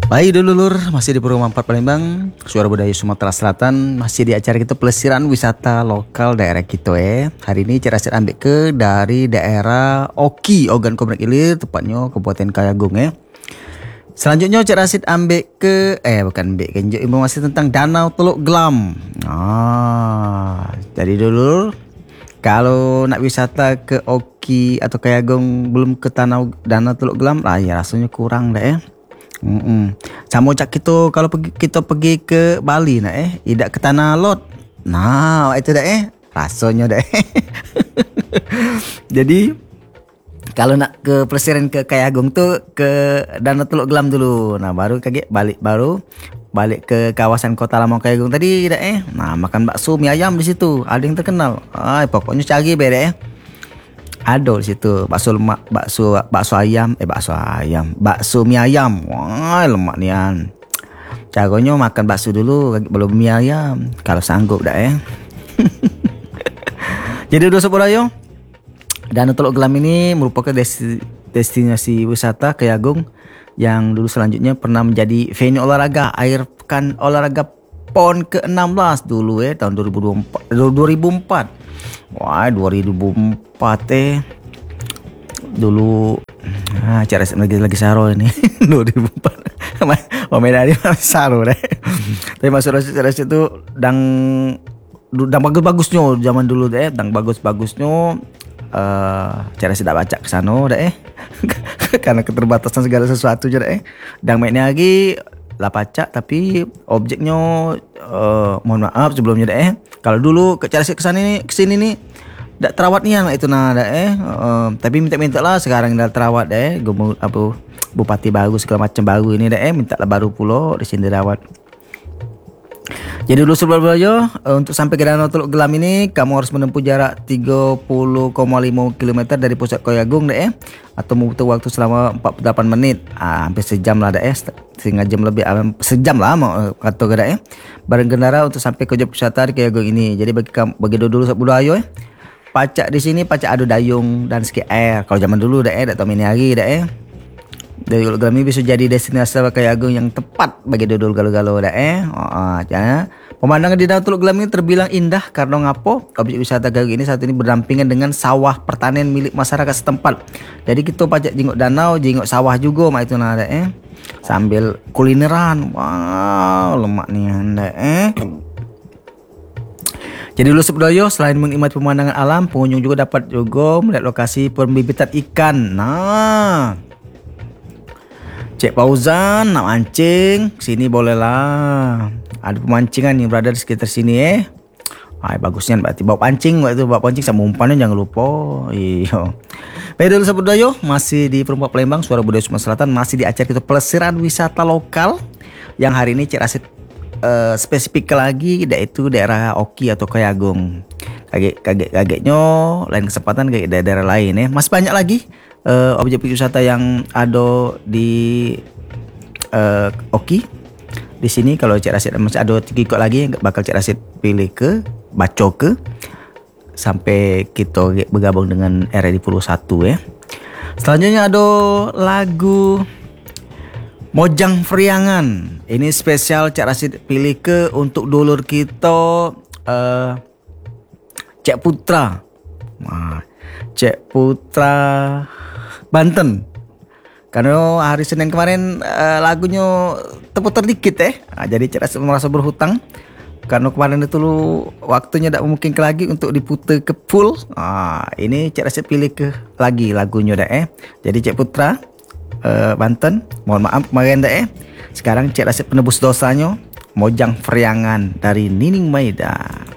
Baik dulur, masih di Purwokerto 4 Palembang, Suara Budaya Sumatera Selatan, masih di acara kita pelesiran wisata lokal daerah kita Hari ini cara saya ambil ke dari daerah Oki, Ogan Komplek Ilir, tepatnya Kabupaten Kayagung Selanjutnya cara saya ambil ke bukan ambil ke informasi tentang Danau Teluk Gelam. Jadi dulur, kalau nak wisata ke Oki atau Kayagung belum ke Danau Teluk Gelam, ya rasanya kurang Sama cak kita kalau kita pergi ke Bali tidak ke Tanah Lot. Nah, itu rasanya Jadi kalau nak ke pelesiran ke Kayagung tuh ke Danau Teluk Gelam dulu. Nah, baru balik ke kawasan Kota Lama Kayagung tadi Nah, makan bakso mie ayam di situ. Ada yang terkenal. Pokoknya cari beda Ada di situ bakso lemak, bakso mie ayam. Wah, lemak nian. Caranya makan bakso dulu belum mie ayam kalau sanggup Jadi udah Soborayo, Danau Teluk Gelam ini merupakan destinasi wisata Kayagung yang dulu selanjutnya pernah menjadi venue olahraga air pekan olahraga PON ke-16 dulu tahun 2004. Wah, 2004 dulu cara lagi saro ini 2004 Medali saro tapi masuk cara itu dang bagus-bagusnya zaman dulu dang bagus-bagusnya cara tidak baca ke sana karena keterbatasan segala sesuatu dang mainnya lagi lah pacak tapi objeknya mohon maaf sebelumnya kalau dulu ke cara kesini nih dak terawat nih anak itu tapi minta lah sekarang dah terawat bupati baru segala macam baru ini minta lah baru pulau di sini dirawat. Jadi dulu sebelumnya untuk sampai ke Danau Teluk Gelam ini kamu harus menempuh jarak 30,5 km dari pusat Kayagung atau membutuhkan waktu selama 48 menit. Hampir sejam lah setengah jam lebih, sejam lah mau kata bareng kendaraan untuk sampai ke objek wisata di Kayagung ini. Jadi bagi dulu sebelum pacak di sini pacak adu dayung dan ski air. Kalau zaman dulu dak tahu ini lagi Dari Teluk Gelam ini bisa jadi destinasi Kayagung yang tepat bagi dodol galau-galau Pemandangan di Danau Teluk Gelam ini terbilang indah karena ngapo objek wisata Kayagung ini saat ini berdampingan dengan sawah pertanian milik masyarakat setempat. Jadi kita pajak jenguk danau, jenguk sawah juga itu sambil kulineran. Wow, lemak nih Jadi dulu sebelumnya selain menikmati pemandangan alam, pengunjung juga dapat melihat lokasi pembibitan ikan. Nah, Cek Fauzan nak mancing, sini boleh lah. Ada pemancingan yang berada di sekitar sini bagusnya berarti bawa pancing sama umpannya jangan lupa. Iya. Baik dulu sahabat masih di Purwokerto Palembang, Suara Budaya Sumatera Selatan, masih di acara kita pelesiran wisata lokal yang hari ini Cek Rasid spesifik lagi yaitu daerah Oki atau Kayagung. Kagetnya lain kesempatan kayak daerah lain Masih banyak lagi objek wisata yang ada di Oki. Di sini kalau Cik Rasid masih ada 3 ikut lagi yang bakal Cik Rasid pilih ke baca ke sampai kita bergabung dengan RRI Pulau 1 Selanjutnya ada lagu Mojang Friangan. Ini spesial Cik Rasid pilih ke untuk dulur kita Cek Putra. Cek Putra Banten. Karena hari Senin kemarin lagunya terputar dikit jadi Cik Rasid merasa berhutang karena kemarin itu waktunya tidak mungkin lagi untuk diputar ke full. Ini Cik Rasid pilih ke lagi lagunya jadi Cek Putra Banten, mohon maaf kemarin sekarang Cik Rasid penebus dosanya Mojang Friangan dari Nining Maida.